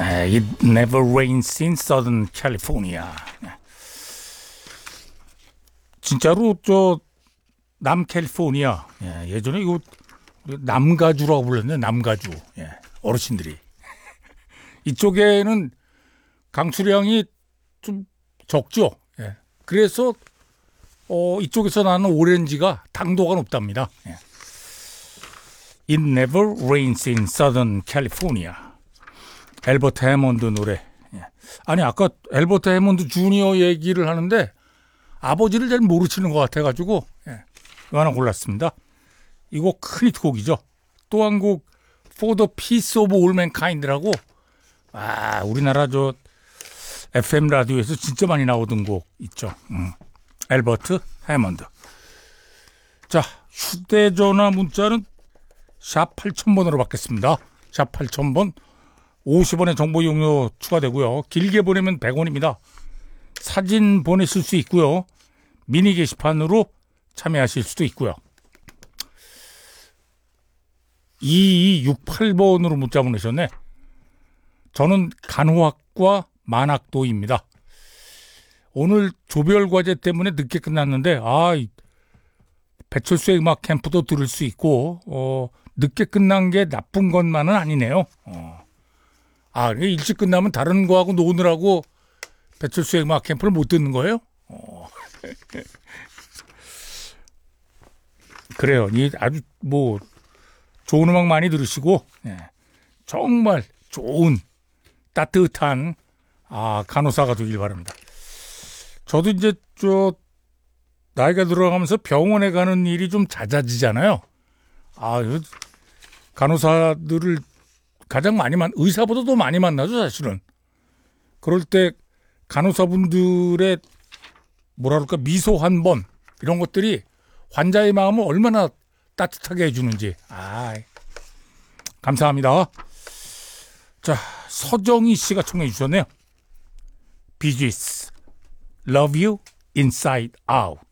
It never rains in Southern California. 진짜로 저 남캘리포니아, 예전에 이거 남가주라고 불렀는데, 남가주, 어르신들이 이쪽에는 강수량이 좀 적죠. 그래서 이쪽에서 나는 오렌지가 당도가 높답니다. It never rains in Southern California. 엘버트 해먼드 노래. 아니 아까 엘버트 해먼드 주니어 얘기를 하는데 아버지를 잘 모르시는 것 같아가지고 이거 하나 골랐습니다. 이거 큰 히트곡이죠. 또 한 곡 For the Peace of All Mankind라고 우리나라 저 FM 라디오에서 진짜 많이 나오던 곡 있죠. 엘버트 해먼드. 자, 휴대전화 문자는 샵 8000번으로 받겠습니다. 샵 8000번 50원의 정보 이용료 추가되고요. 길게 보내면 100원입니다. 사진 보내실 수 있고요. 미니 게시판으로 참여하실 수도 있고요. 2268번으로 문자 보내셨네. 저는 간호학과 만학도입니다. 오늘 조별과제 때문에 늦게 끝났는데 배철수의 음악 캠프도 들을 수 있고 늦게 끝난 게 나쁜 것만은 아니네요. 일찍 끝나면 다른 거하고 노느라고 배철수의 음악 캠프를 못 듣는 거예요? 그래요. 아주 좋은 음악 많이 들으시고 정말 좋은 따뜻한 간호사가 되길 바랍니다. 저도 이제 나이가 들어가면서 병원에 가는 일이 좀 잦아지잖아요. 간호사들을 가장 많이 의사보다 더 많이 만나죠, 사실은. 그럴 때 간호사분들의 미소 한 번 이런 것들이 환자의 마음을 얼마나 따뜻하게 해주는지 감사합니다. 자, 서정희 씨가 청해 주셨네요. 비지스 Love You Inside Out.